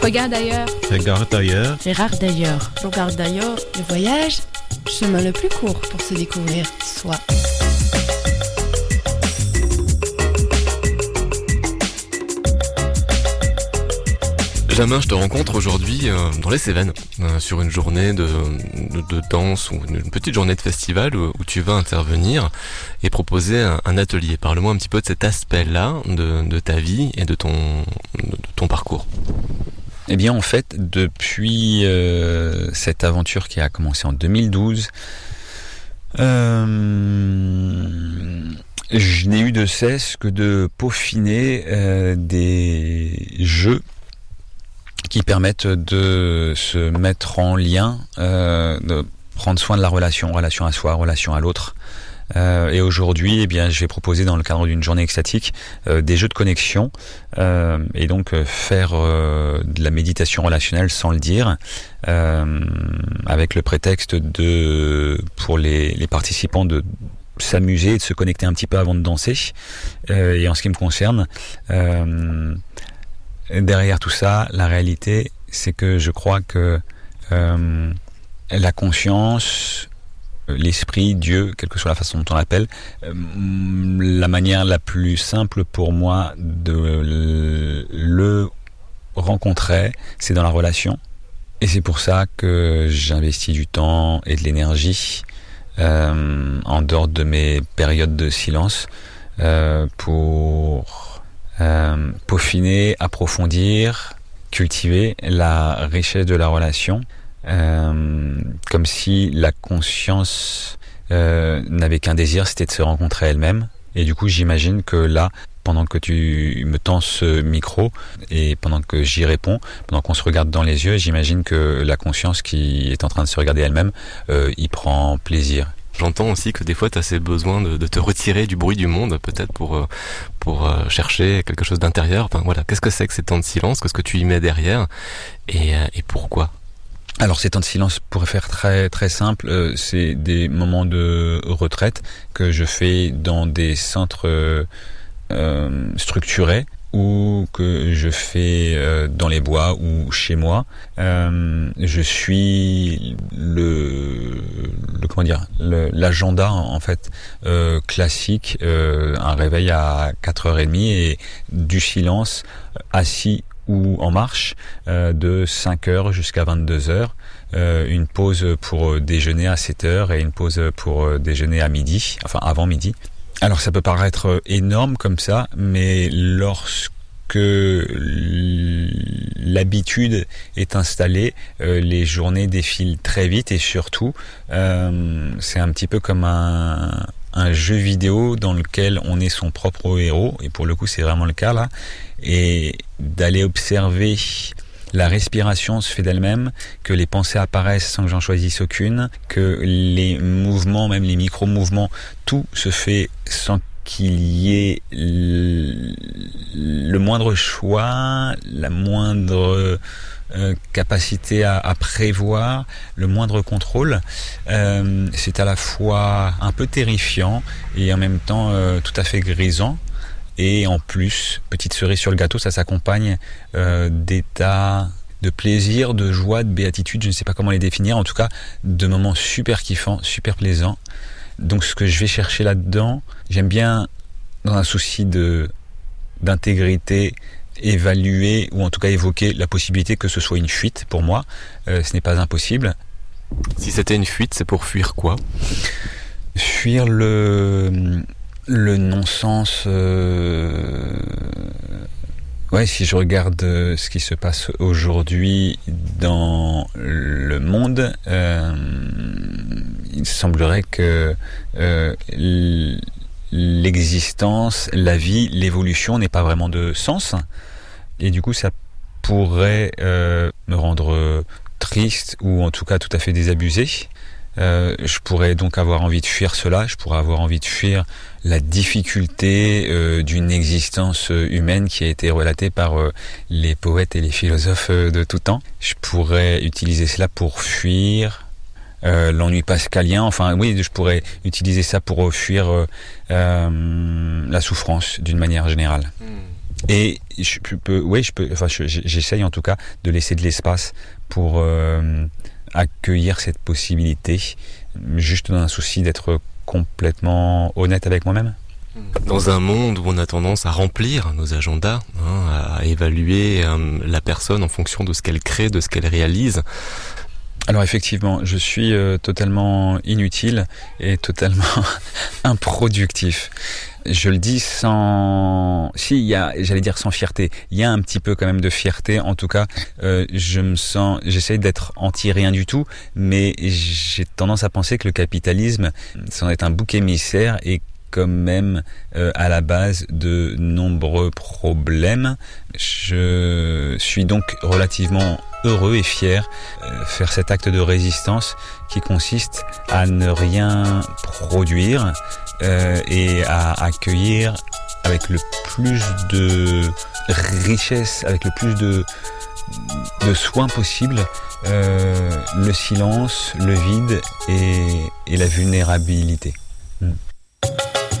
Regarde ailleurs. Regarde ailleurs. Regarde ailleurs. Regarde d'ailleurs. Le voyage, chemin le plus court pour se découvrir soi. Jamin, je te rencontre aujourd'hui dans les Cévennes, sur une journée de danse ou une petite journée de festival où tu vas intervenir et proposer un atelier. Parle-moi un petit peu de cet aspect-là de ta vie et de ton parcours. Eh bien, en fait, depuis cette aventure qui a commencé en 2012, je n'ai eu de cesse que de peaufiner des jeux qui permettent de se mettre en lien, de prendre soin de la relation à soi, relation à l'autre. Et aujourd'hui, eh bien, je vais proposer dans le cadre d'une journée extatique des jeux de connexion et donc faire de la méditation relationnelle sans le dire, avec le prétexte pour les participants de s'amuser, de se connecter un petit peu avant de danser. Et en ce qui me concerne, derrière tout ça, la réalité, c'est que je crois que la conscience, l'esprit, Dieu, quelle que soit la façon dont on l'appelle, la manière la plus simple pour moi de le rencontrer, c'est dans la relation. Et c'est pour ça que j'investis du temps et de l'énergie en dehors de mes périodes de silence pour peaufiner, approfondir, cultiver la richesse de la relation, comme si la conscience n'avait qu'un désir, c'était de se rencontrer elle-même. Et du coup, j'imagine que là, pendant que tu me tends ce micro et pendant que j'y réponds, pendant qu'on se regarde dans les yeux, j'imagine que la conscience qui est en train de se regarder elle-même y prend plaisir. J'entends aussi que des fois tu as ces besoins de te retirer du bruit du monde, peut-être pour chercher quelque chose d'intérieur. Enfin voilà, qu'est-ce que c'est que ces temps de silence? Qu'est-ce que tu y mets derrière? Et pourquoi? Alors ces temps de silence, pour faire très très simple, c'est des moments de retraite que je fais dans des centres structurés ou que je fais dans les bois ou chez moi. Je suis l'agenda en fait classique, un réveil à 4h30 et du silence assis ou en marche de 5h jusqu'à 22h, une pause pour déjeuner à 7h et une pause pour déjeuner à midi, enfin avant midi. Alors ça peut paraître énorme comme ça, mais lorsque l'habitude est installée, les journées défilent très vite et surtout c'est un petit peu comme un jeu vidéo dans lequel on est son propre héros, et pour le coup c'est vraiment le cas là, et d'aller observer la respiration se fait d'elle-même, que les pensées apparaissent sans que j'en choisisse aucune, que les mouvements, même les micro-mouvements, tout se fait sans qu'il y ait le moindre choix, la moindre capacité à prévoir, le moindre contrôle. C'est à la fois un peu terrifiant et en même temps tout à fait grisant. Et en plus, petite cerise sur le gâteau, ça s'accompagne d'états de plaisir, de joie, de béatitude, je ne sais pas comment les définir, en tout cas de moments super kiffants, super plaisants. Donc ce que je vais chercher là-dedans, j'aime bien, dans un souci d'intégrité, évaluer ou en tout cas évoquer la possibilité que ce soit une fuite pour moi. Ce n'est pas impossible. Si c'était une fuite, c'est pour fuir quoi? Fuir le non-sens. Ouais, si je regarde ce qui se passe aujourd'hui dans le monde, il semblerait que l'existence, la vie, l'évolution n'ait pas vraiment de sens. Et du coup, ça pourrait me rendre triste ou en tout cas tout à fait désabusé. Je pourrais donc avoir envie de fuir cela, je pourrais avoir envie de fuir la difficulté d'une existence humaine qui a été relatée par les poètes et les philosophes de tout temps. Je pourrais utiliser cela pour fuir l'ennui pascalien, enfin oui, je pourrais utiliser ça pour fuir la souffrance d'une manière générale. Et j'essaye en tout cas de laisser de l'espace pour accueillir cette possibilité, juste dans un souci d'être complètement honnête avec moi-même. Dans un monde où on a tendance à remplir nos agendas, à évaluer la personne en fonction de ce qu'elle crée, de ce qu'elle réalise. Alors effectivement, je suis totalement inutile et totalement improductif. Je le dis sans fierté. Il y a un petit peu quand même de fierté. En tout cas, j'essaie d'être anti-rien du tout, mais j'ai tendance à penser que le capitalisme, c'en est un bouc émissaire et quand même à la base de nombreux problèmes. Je suis donc relativement heureux et fier faire cet acte de résistance qui consiste à ne rien produire et à accueillir avec le plus de richesse, avec le plus de soin possible le silence, le vide et la vulnérabilité.